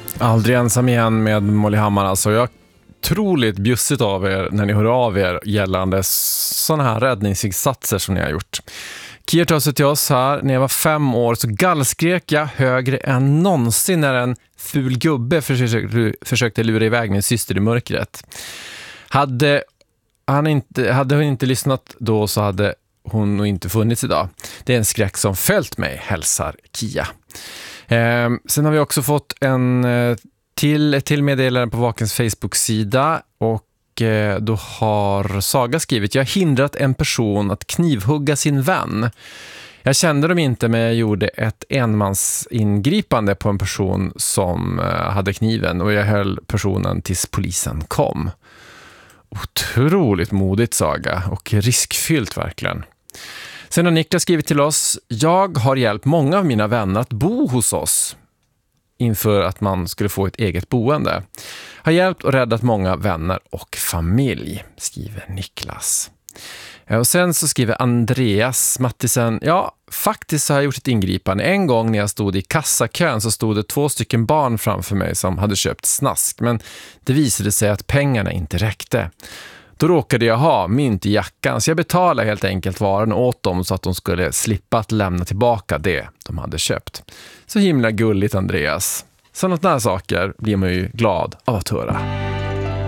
Aldrig ensam igen med Molly Hammar. Alltså jag otroligt bjussigt av er när ni hör av er gällande sådana här räddningsinsatser som ni har gjort. Kia tar sig till oss här. När jag var 5 år så gallskrek jag högre än någonsin när en ful gubbe försökte lura iväg min syster i mörkret. Hade hon inte lyssnat då så hade hon nog inte funnits idag. Det är en skräck som följt mig, hälsar Kia. Sen har vi också fått till meddelande på Vakens Facebook-sida och då har Saga skrivit: jag har hindrat en person att knivhugga sin vän. Jag kände dem inte, men jag gjorde ett enmansingripande på en person som hade kniven och jag höll personen tills polisen kom. Otroligt modigt, Saga, och riskfyllt verkligen. Sen har Niklas skrivit till oss: jag har hjälpt många av mina vänner att bo hos oss inför att man skulle få ett eget boende. Har hjälpt och räddat många vänner och familj, skriver Niklas. Och sen så skriver Andreas Mattisen: ja, faktiskt har jag gjort ett ingripande. En gång när jag stod i kassakön så stod det 2 stycken barn framför mig som hade köpt snask, men det visade sig att pengarna inte räckte. Då råkade jag ha mynt i jackan, så jag betalade helt enkelt varan åt dem så att de skulle slippa att lämna tillbaka det de hade köpt. Så himla gulligt, Andreas. Sådana där saker blir man ju glad av att höra.